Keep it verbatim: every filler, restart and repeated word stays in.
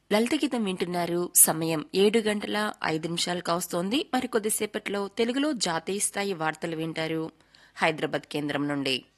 లలిత గీతం వింటున్నారు. సమయం ఏడు గంటల ఐదు నిమిషాలు కావస్తోంది. మరి కొద్దిసేపట్లో తెలుగులో జాతీయ స్థాయి వార్తలు వింటారు హైదరాబాద్ కేంద్రం నుండి.